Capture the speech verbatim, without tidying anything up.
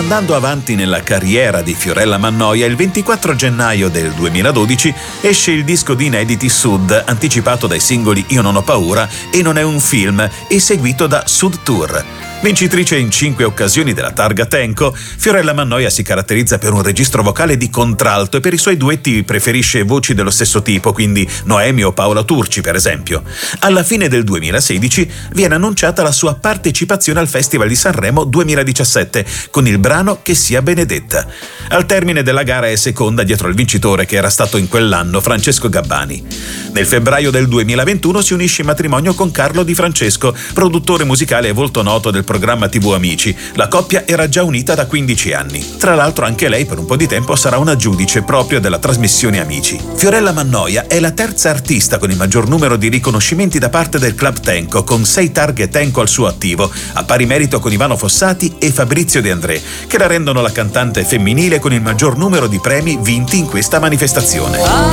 Andando avanti nella carriera di Fiorella Mannoia, il ventiquattro gennaio del duemiladodici esce il disco di inediti Sud, anticipato dai singoli Io non ho paura e Non è un film, e seguito da Sud Tour. Vincitrice in cinque occasioni della targa Tenco, Fiorella Mannoia si caratterizza per un registro vocale di contralto e per i suoi duetti preferisce voci dello stesso tipo, quindi Noemi o Paola Turci per esempio. Alla fine del duemilasedici viene annunciata la sua partecipazione al Festival di Sanremo duemiladiciassette con il brano Che sia benedetta. Al termine della gara è seconda dietro al vincitore, che era stato in quell'anno Francesco Gabbani. Nel febbraio del duemilaventuno si unisce in matrimonio con Carlo Di Francesco, produttore musicale e volto noto del programma tivù Amici. La coppia era già unita da quindici anni. Tra l'altro anche lei per un po' di tempo sarà una giudice proprio della trasmissione Amici. Fiorella Mannoia è la terza artista con il maggior numero di riconoscimenti da parte del Club Tenco, con sei targhe Tenco al suo attivo, a pari merito con Ivano Fossati e Fabrizio De André, che la rendono la cantante femminile con il maggior numero di premi vinti in questa manifestazione.